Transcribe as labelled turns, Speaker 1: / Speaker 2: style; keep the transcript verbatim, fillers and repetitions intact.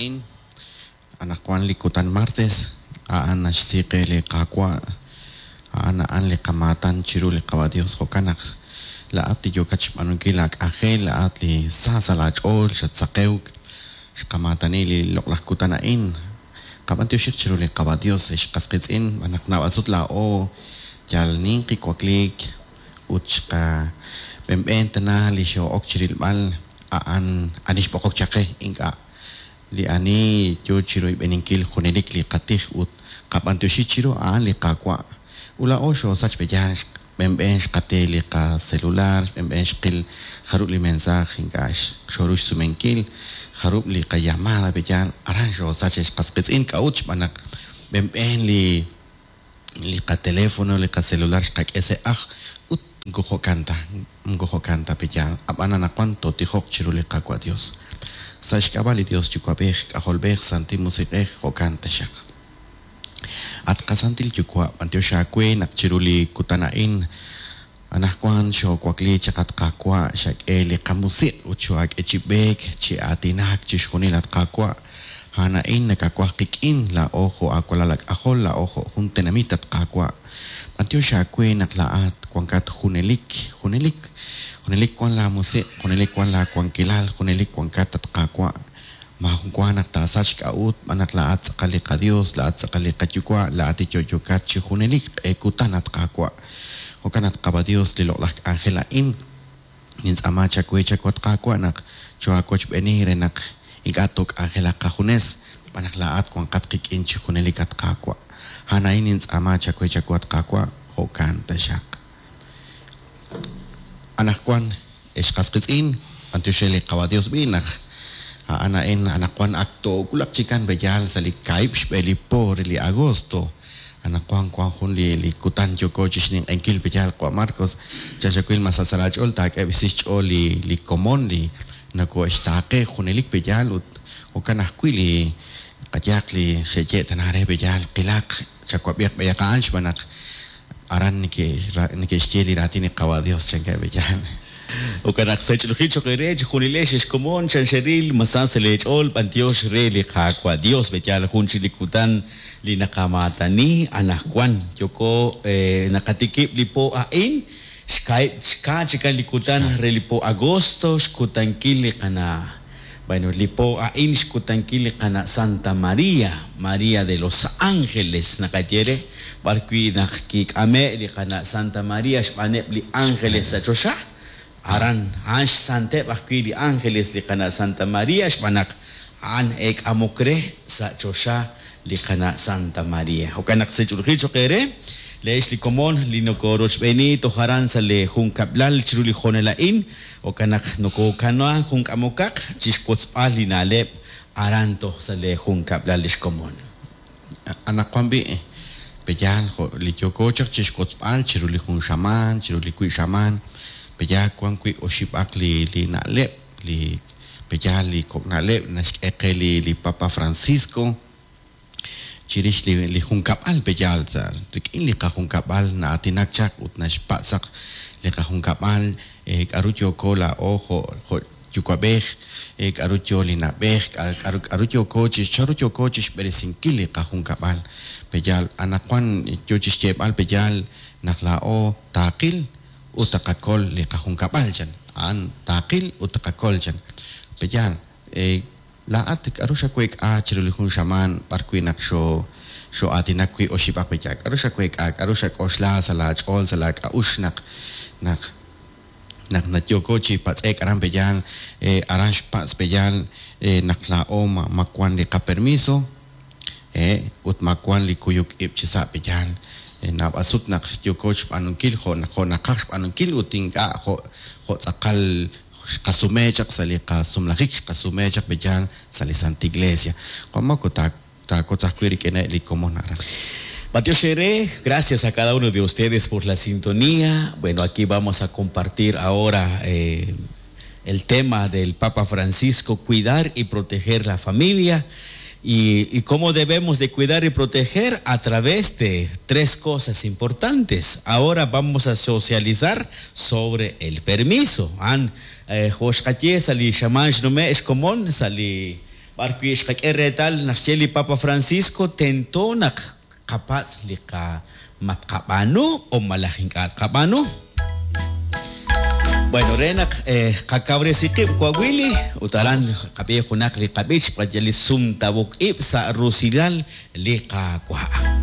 Speaker 1: in anakuan likutan martes aan nashtiqe le qaqwa ana an le qamatan chiru le qabadios hokanak la ati yokach manunkilak ajel la atli sasalach ol shatsaqeuk qamatani li loqlakutana in qabantiu shik chiru le qabadios ishqasqitzin manakna asut la o jalnin qikwaklik uchqa bembentana li sho okchiril mal aan anish pokok chaqe inga li ani yo chiro ibeninkil khonelik li qatih ut qabantiu shik chiru aan li qaqwa ula osho sach bejash bembensh qateli qa celular bembensh qil kharub li mensaje ingash shorush sumenkil kharub li qa llamada bejan aranjo sach qasqitzin kauch banak bemben li li qa teléfono li qa celular qak ese aj ut ngojo kanta ngojo kanta bejan abana na cuanto tijok chiru li qaqwa Dios sach kabali Dios chukabej qaholbej santi musiqej qokanta shaq at kasantil chukwa pantio shakwe nak chiruli kutanain anakwan sho kwakli chakat qaqwa shak eli qamusit uchuak echibek chi atinak chishkunilat qaqwa hana in nakaqwa qikin la ojo aqualalak ajol la ojo juntenamitat qaqwa pantio shakwe nak laat kwankat junelik junelik junelik kwan la musit junelik kwan la kwankilal junelik kwankatat qaqwa mahungkwanak tasach kaut manak laat sakali ka Dios laat sakali ka chukwa laat ichochokat chihunelik ekutanat qaqwa hokanat qaba Dios liloklak angela in nins amacha kwecha kwat qaqwa nak choakoch benire nak igatok angela qahunes manak laat kwankat qikin chihunelik at qaqwa hanain nins amacha kwecha kwat qaqwa hokan tashak anakwan eshqasqitzin antusheli qaba Dios binak ana en anakwan akto kulak chikan bejal salik kaip speli por li agosto anakwan kwan hun li li kutan joko chisning enkil bejal kwa Marcos chachakwil masasalach ol tak ebisich oli li komon li nako estake hunelik bejal ut ukanah kwili kajak li seje tanare bejal qilak chakwabiak bayakanch banak aran nike nike steli ratini qawadios changa bejal
Speaker 2: وكان أخسج لخيتشو قريج خوني ليش إيش كمون شان شريل مسان سليج أول بنتيوش ريلي خاكوا ديوس بيجال خون شلي كوتان لي نقاماتاني أنا كوان يوكو نقاتيكيب ليبو أين شكاي شكا شكا لي كوتان ريلي بو أغوستو شكوتان كيلي قنا بينو ليبو أين شكوتان كيلي قنا سانتا ماريا ماريا de los Ángeles نقاتيري باركوي نخكيك أمي لي قنا سانتا ماريا شبانيب لي Ángeles أجوشا aran ansh sante bakwi Ángeles li kana Santa Maria shbanak an ek amokre sa chosha li kana Santa Maria hokanak se chulhi chokere leish li komon li nokoroch beni to haran sa le hun kablal chiruli khonela in hokanak noko kanwa hun amokak chishpots ali nale aranto sa le hun kablal lish komon
Speaker 1: anakwambi pejal li chokochak chishpots al chiruli hun shaman chiruli kui shaman peja kwan kui oshibak li li nalep li peja li kok nalep nask ekeli li Papa Francisco chirish li li hunkapal pejal sa rikin li ka hunkapal na atinak chak ut nash patsak li ka hunkapal ek arucho kola ojo chukabej ek arucho li nabej arucho coach charucho coach beresinkili ka hunkapal pejal anakwan chochis chepal pejal naklao takil utakakol li kahungkapal jan an takil utakakol jan pejan eh laat arusha kwek a chirulihun shaman parkuinak sho sho atinak kwi oshipak pejak arusha kwek a arusha osla salach ol salak usnak nak nak natyoko chi patsek aran pejan eh aranj pats pejan eh nakla oma makwan li ka permiso eh ut makwan li kuyuk ipchisa pejan na asut nak yo coach panunkil ho na ho nakak panunkil utingka ho ho sakal kasumechak sali kasumlakik kasumechak bejan sali Santa Iglesia como ko ta ta ko tsakwiri kene li komonara.
Speaker 2: Mateo Shere, gracias a cada uno de ustedes por la sintonía. Bueno, aquí vamos a compartir ahora eh, el tema del Papa Francisco, cuidar y proteger la familia. Y, y cómo debemos de cuidar y proteger a través de tres cosas importantes. Ahora vamos a socializar sobre el permiso. An, eh, sali shaman no me es común sali Barquish Retal, Nacheli Papa Francisco, Tentonak, Capaz Lika Matkapano o Malahinkat Kapano. Bueno, Renak, eh, Kakabre Sikip, Coahuili, Utaran, Capilla Kunak, Likabich, Pajali Sum Tabuk Ipsa Rusilal, Lika Kwa.